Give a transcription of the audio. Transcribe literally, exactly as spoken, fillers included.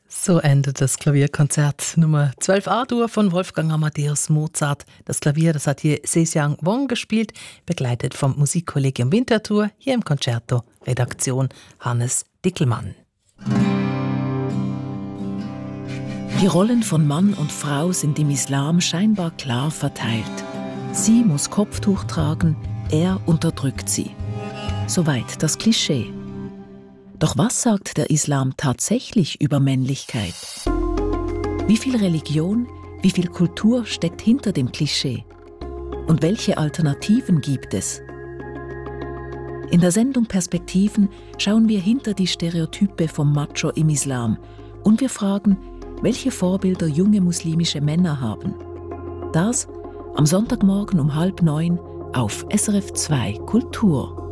So endet das Klavierkonzert Nummer zwölf A-Dur von Wolfgang Amadeus Mozart. Das Klavier, das hat hier Zhejiang Wang gespielt, begleitet vom Musikkollegium Winterthur, hier im Concerto, Redaktion Hannes Dickelmann. Die Rollen von Mann und Frau sind im Islam scheinbar klar verteilt. Sie muss Kopftuch tragen, er unterdrückt sie. Soweit das Klischee. Doch was sagt der Islam tatsächlich über Männlichkeit? Wie viel Religion, wie viel Kultur steckt hinter dem Klischee? Und welche Alternativen gibt es? In der Sendung Perspektiven schauen wir hinter die Stereotype vom Macho im Islam und wir fragen, welche Vorbilder junge muslimische Männer haben. Das am Sonntagmorgen um halb neun auf S R F zwei Kultur.